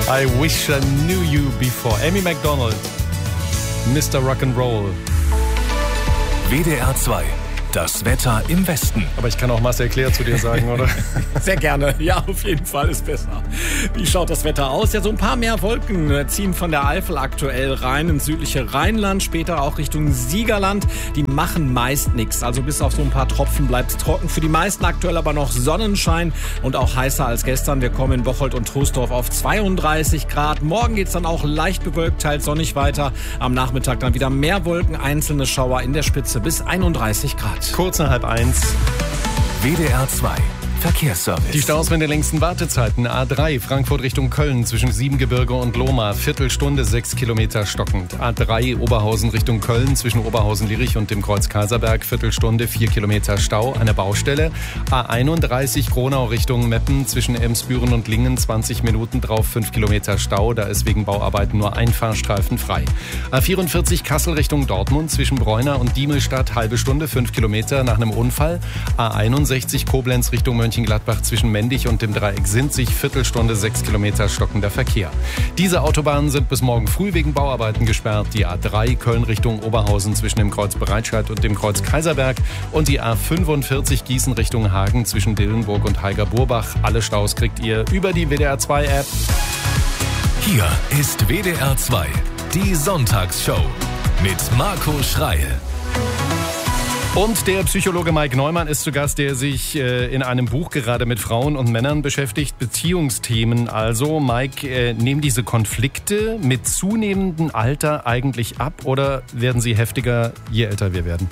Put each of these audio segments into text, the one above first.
I wish I knew you before. Amy Macdonald, Mr. Rock'n'Roll. WDR 2. Das Wetter im Westen. Aber ich kann auch Marcel Claire zu dir sagen, oder? Sehr gerne. Ja, auf jeden Fall ist besser. Wie schaut das Wetter aus? Ja, so ein paar mehr Wolken ziehen von der Eifel aktuell rein ins südliche Rheinland, später auch Richtung Siegerland. Die machen meist nichts. Also bis auf so ein paar Tropfen bleibt es trocken. Für die meisten aktuell aber noch Sonnenschein und auch heißer als gestern. Wir kommen in Bocholt und Troisdorf auf 32 Grad. Morgen geht's dann auch leicht bewölkt, teils sonnig weiter. Am Nachmittag dann wieder mehr Wolken, einzelne Schauer in der Spitze bis 31 Grad. Kurz nach 1:30. WDR 2. Verkehrsservice. Die Staus mit den längsten Wartezeiten. A3 Frankfurt Richtung Köln zwischen Siebengebirge und Lohmar. Viertelstunde 6 Kilometer stockend. A3 Oberhausen Richtung Köln zwischen Oberhausen-Lierich und dem Kreuz Kaiserberg. Viertelstunde 4 Kilometer Stau. Eine Baustelle. A31 Gronau Richtung Meppen zwischen Emsbüren und Lingen. 20 Minuten drauf 5 Kilometer Stau. Da ist wegen Bauarbeiten nur ein Fahrstreifen frei. A44 Kassel Richtung Dortmund zwischen Bräuner und Diemelstadt. Halbe Stunde 5 Kilometer nach einem Unfall. A61 Koblenz Richtung Mönchengladbach zwischen Mendig und dem Dreieck Sinzig, Viertelstunde 6 Kilometer stockender Verkehr. Diese Autobahnen sind bis morgen früh wegen Bauarbeiten gesperrt. Die A3 Köln Richtung Oberhausen zwischen dem Kreuz Breitscheid und dem Kreuz Kaiserberg und die A45 Gießen Richtung Hagen zwischen Dillenburg und Heiger-Burbach. Alle Staus kriegt ihr über die WDR 2 App. Hier ist WDR 2, die Sonntagsshow mit Marco Schreil. Und der Psychologe Mike Neumann ist zu Gast, der sich in einem Buch gerade mit Frauen und Männern beschäftigt, Beziehungsthemen. Also, Mike, nehmen diese Konflikte mit zunehmendem Alter eigentlich ab oder werden sie heftiger, je älter wir werden?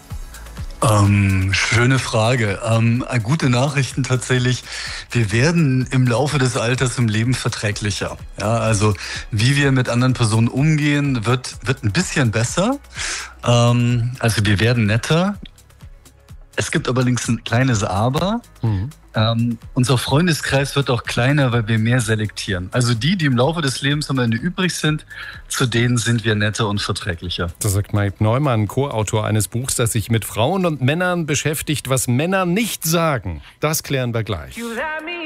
Schöne Frage. Gute Nachrichten tatsächlich. Wir werden im Laufe des Alters im Leben verträglicher. Ja, also wie wir mit anderen Personen umgehen, wird ein bisschen besser. Also wir werden netter. Es gibt allerdings ein kleines Aber. Unser Freundeskreis wird auch kleiner, weil wir mehr selektieren. Also die im Laufe des Lebens am Ende übrig sind, zu denen sind wir netter und verträglicher. Das sagt Mike Neumann, Co-Autor eines Buchs, das sich mit Frauen und Männern beschäftigt, was Männer nicht sagen. Das klären wir gleich.